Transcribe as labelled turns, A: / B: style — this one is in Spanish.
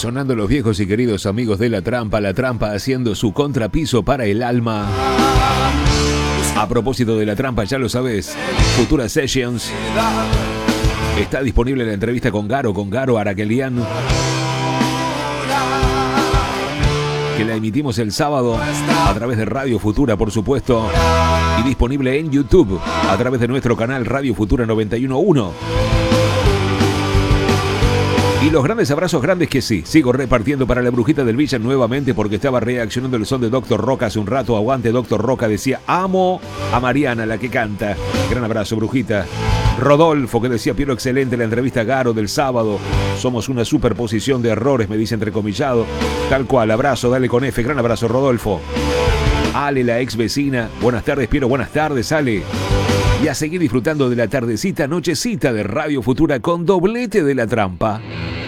A: Sonando los viejos y queridos amigos de La Trampa haciendo su contrapiso para el alma. A propósito de La Trampa, ya lo sabes, Futura Sessions. Está disponible la entrevista con Garo Araquelian, que la emitimos el sábado a través de Radio Futura, por supuesto, y disponible en YouTube a través de nuestro canal Radio Futura 91.1. Y los grandes abrazos grandes que sí, sigo repartiendo para la Brujita del Villa nuevamente porque estaba reaccionando el son de Dr. Roca hace un rato. Aguante Dr. Roca, decía, amo a Mariana, la que canta. Gran abrazo, Brujita. Rodolfo, que decía, Piero, excelente la entrevista a Garo del sábado. Somos una superposición de errores, me dice entrecomillado. Tal cual, abrazo, dale con F. Gran abrazo, Rodolfo. Ale, la ex vecina. Buenas tardes, Piero, buenas tardes, Ale. Y a seguir disfrutando de la tardecita, nochecita de Radio Futura con doblete de La Trampa.